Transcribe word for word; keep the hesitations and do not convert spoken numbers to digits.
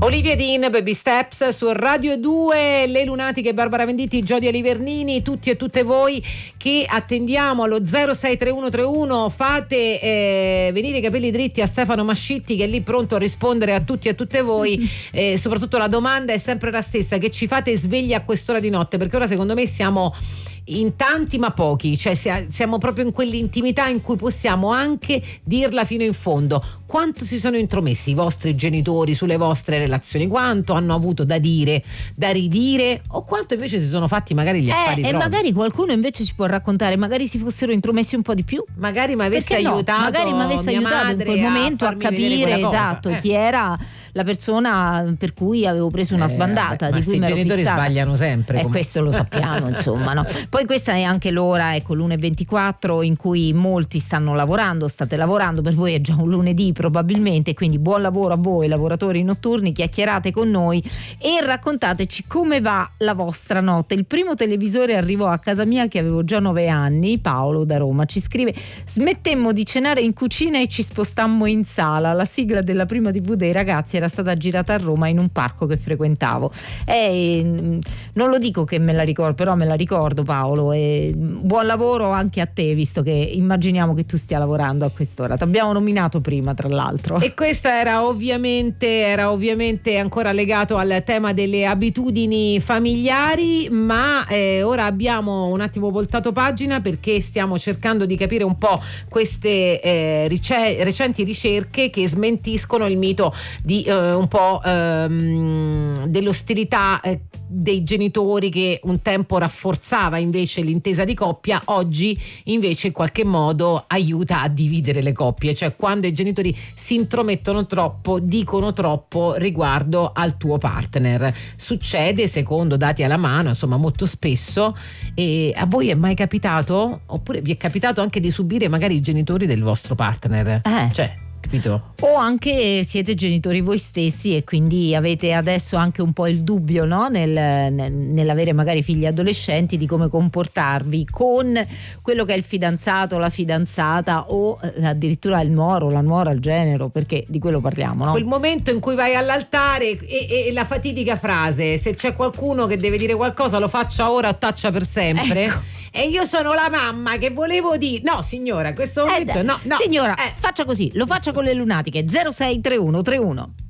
Olivia Dean, Baby Steps su Radio due, le lunatiche, Barbara Venditti, Giodia Livernini, tutti e tutte voi che attendiamo allo zero sei tre uno tre uno, fate eh, venire i capelli dritti a Stefano Mascitti che è lì pronto a rispondere a tutti e a tutte voi, eh, soprattutto la domanda è sempre la stessa: che ci fate svegli a quest'ora di notte? Perché ora secondo me siamo in tanti ma pochi, cioè siamo proprio in quell'intimità in cui possiamo anche dirla fino in fondo. Quanto si sono intromessi i vostri genitori sulle vostre relazioni, quanto hanno avuto da dire, da ridire, o quanto invece si sono fatti magari gli affari eh, propri. E magari qualcuno invece ci può raccontare, magari si fossero intromessi un po' di più, magari mi avesse no? aiutato magari mi avesse mia aiutato in quel momento a, a capire esatto eh. chi era la persona per cui avevo preso una sbandata, eh, di ma cui mi ero genitori fissata. sbagliano sempre, e eh, questo lo sappiamo insomma, no? Poi questa è anche l'ora, ecco, l'una e ventiquattro, in cui molti stanno lavorando, state lavorando, per voi è già un lunedì probabilmente, quindi buon lavoro a voi lavoratori notturni, chiacchierate con noi e raccontateci come va la vostra notte. Il primo televisore arrivò a casa mia che avevo già nove anni, Paolo da Roma ci scrive: smettemmo di cenare in cucina e ci spostammo in sala, la sigla della prima tivù dei ragazzi era stata girata a Roma in un parco che frequentavo. E non lo dico che me la ricordo, però me la ricordo, Paolo, e buon lavoro anche a te, visto che immaginiamo che tu stia lavorando a quest'ora. Ti abbiamo nominato prima, tra l'altro. E questa era ovviamente era ovviamente ancora legato al tema delle abitudini familiari, ma eh, ora abbiamo un attimo voltato pagina perché stiamo cercando di capire un po' queste eh, rice- recenti ricerche che smentiscono il mito di eh, un po' ehm, dell'ostilità eh, dei genitori, che un tempo rafforzava invece l'intesa di coppia, oggi invece in qualche modo aiuta a dividere le coppie, cioè quando i genitori si intromettono troppo, dicono troppo riguardo al tuo partner. Succede, secondo dati alla mano, insomma molto spesso. E a voi è mai capitato, oppure vi è capitato anche di subire magari i genitori del vostro partner? Eh. Cioè, capito? O anche siete genitori voi stessi e quindi avete adesso anche un po' il dubbio, no? Nel, nel, nell'avere magari figli adolescenti, di come comportarvi con quello che è il fidanzato, la fidanzata, o addirittura il nuoro, la nuora, il genero, perché di quello parliamo, no? Quel momento in cui vai all'altare e, e la fatidica frase: se c'è qualcuno che deve dire qualcosa lo faccia ora o taccia per sempre. Ecco. E io sono la mamma che volevo dire no signora, in questo momento eh, no, no signora eh. faccia così, lo faccia con le lunatiche. Zero sei tre uno tre uno